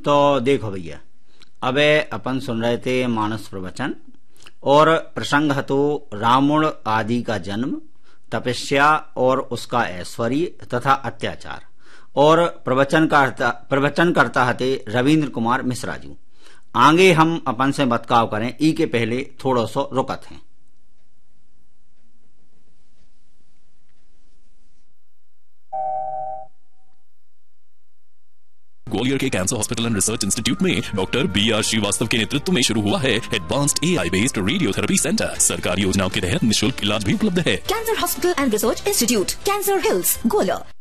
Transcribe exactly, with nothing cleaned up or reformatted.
तो देखो भैया, अब अपन सुन रहे थे मानस प्रवचन और प्रसंग तो रावण आदि का जन्म, तपस्या और उसका ऐश्वर्य तथा अत्याचार, और प्रवचन करता प्रवचन करता हते रविंद्र कुमार मिश्रा जी। आगे हम अपन से बतकाव करें ई के पहले थोड़ो सो रुकत हैं। ग्वालियर के cancer hospital and research institute में डॉक्टर बी आर श्रीवास्तव के नेतृत्व में शुरू हुआ है एडवांस्ड ए आई बेस्ड रेडियोथेरेपी सेंटर। सरकारी योजनाओं के तहत निःशुल्क इलाज भी उपलब्ध है। Cancer hospital and research institute, cancer hills, Gwalior.